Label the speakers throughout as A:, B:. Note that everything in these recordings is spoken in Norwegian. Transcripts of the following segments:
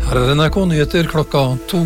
A: Her NRK Nyheter klokka 2.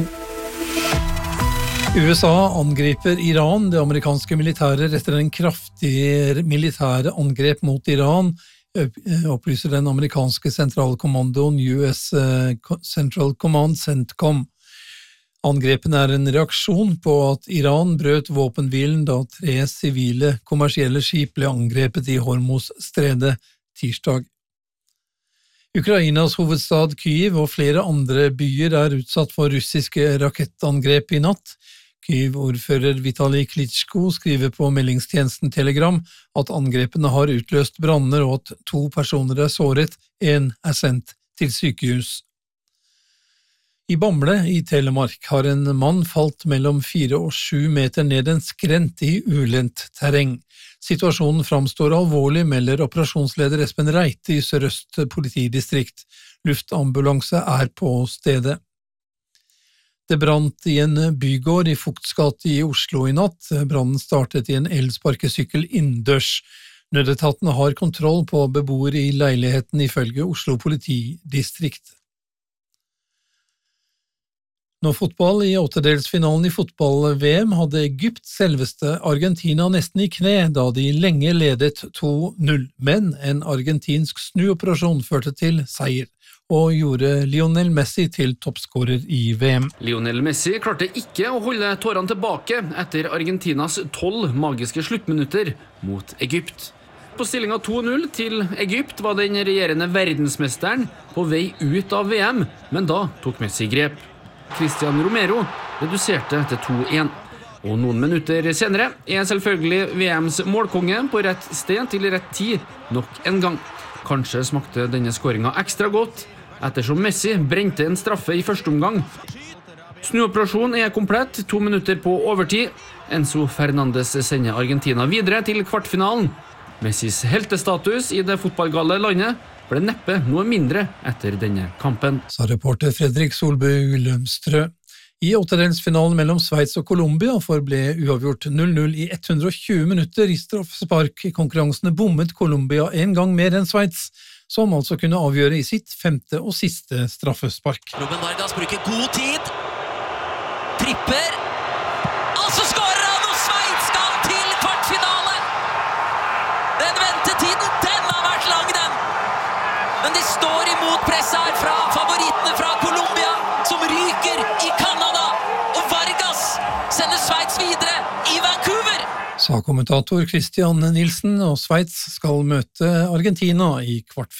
A: USA angriper Iran. Det amerikanske militæret etter en kraftig militære angrep mot Iran, opplyser den amerikanske sentralkommandoen US Central Command CENTCOM. Angrepen en reaksjon på at Iran brøt våpenhvilen da 3 sivile kommersielle skip ble angrepet i Hormuz-stredet tirsdag. Ukrainas hovedstad Kyiv og flere andre byer utsatt for russiske rakettangrep i natt. Kyiv-ordfører Vitali Klitschko skriver på meldingstjenesten Telegram at angrepene har utløst branner og at 2 personer såret, 1 sendt til sykehus. I Bamble i Telemark har en mann falt mellom 4 og 7 meter ned en skrent i ulendt terreng. Situasjonen framstår alvorlig, melder operasjonsleder Espen Reite i Sør-Øst politidistrikt. Luftambulanse på stedet. Det brant i en bygård i Fugtsgate i Oslo i natt. Brannen startet i en elsparkesykkel innendørs. Nødetatene har kontroll på beboere i leiligheten ifølge Oslo politidistrikt. Nå fotball. I åttedelsfinalen i fotball-VM hadde Egypt selveste Argentina nesten i kne, da de lenge ledet 2-0. Men en argentinsk snuoperasjon førte til seier, og gjorde Lionel Messi til toppskårer i VM.
B: Lionel Messi klarte ikke å holde tårene tilbake etter Argentinas 12 magiske sluttminutter mot Egypt. På stillingen 2-0 til Egypt var den regjerende verdensmesteren på vei ut av VM, men da tok Messi grep. Cristian Romero reduserte til 2-1. Og noen minutter senere selvfølgelig VMs målkonge på rett sted til rett tid nok en gang. Kanskje smakte denne skåringen ekstra godt, ettersom Messi brente en straffe i første omgang. Snuoperasjonen komplett, 2 minutter på overtid. Enzo Fernandes sender Argentina videre til kvartfinalen. Messis heltestatus i det fotballgale landet ble neppe noe mindre etter denne kampen.
A: Sa reporter Fredrik Solbø Lømstrø. I åttedelsfinalen mellom Sveits og Colombia forble uavgjort 0-0 i 120 minutter i straffespark. I konkurransene bommet Colombia en gang mer enn Sveits, som altså kunne avgjøre i sitt 5. og siste straffespark.
C: Ruben Vargas bruker god tid. Tripper. Og så skårer han, og Sveits skal til kvartfinale! Den ventetiden, den har vært lang, den! Men de står imot press her fra favorittene fra Colombia, som ryker i Canada, og Vargas sender Sveits videre i Vancouver!
A: Sa kommentator Christian Nilsen, og Sveits skal møte Argentina i kvartfinalen.